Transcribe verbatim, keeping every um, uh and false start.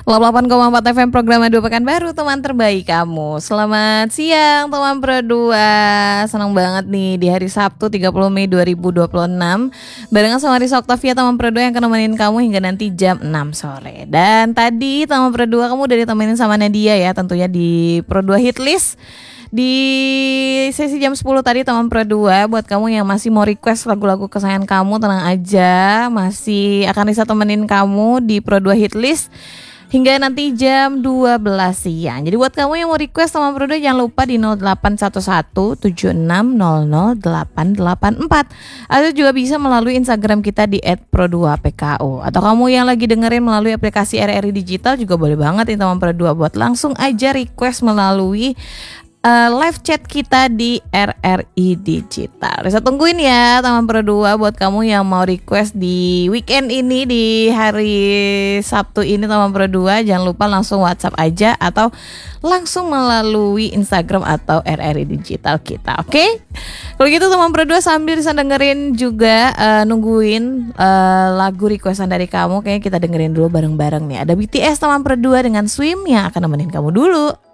delapan koma empat F M program dua Pekanbaru, teman terbaik kamu. Selamat siang teman Pro dua. Senang banget nih di hari Sabtu tiga puluh Mei dua ribu dua puluh enam barengan sama Risa Oktavia teman Pro dua yang akan nemenin kamu hingga nanti jam enam sore. Dan tadi teman Pro dua kamu udah ditemenin sama Nadia ya, tentunya di Pro dua Hitlist. Di sesi jam sepuluh tadi teman Pro dua, buat kamu yang masih mau request lagu-lagu kesayangan kamu, tenang aja, masih akan Risa temenin kamu di Pro dua Hitlist hingga nanti jam dua belas siang. Jadi buat kamu yang mau request sama Pro dua, jangan lupa di nol delapan satu satu tujuh enam nol nol delapan delapan empat, atau juga bisa melalui Instagram kita di et pro dua p k o. Atau kamu yang lagi dengerin melalui aplikasi R R I Digital juga boleh banget nih teman Pro dua buat langsung aja request melalui Uh, live chat kita di R R I Digital. Bisa tungguin ya teman Pro dua buat kamu yang mau request di weekend ini, di hari Sabtu ini teman Pro dua. Jangan lupa langsung WhatsApp aja atau langsung melalui Instagram atau R R I Digital kita. Oke? Okay? Kalau gitu teman Pro dua sambil bisa dengerin juga uh, nungguin uh, lagu requestan dari kamu. Kayaknya kita dengerin dulu bareng-bareng nih. Ada B T S teman Pro dua dengan Swim yang akan nemenin kamu dulu.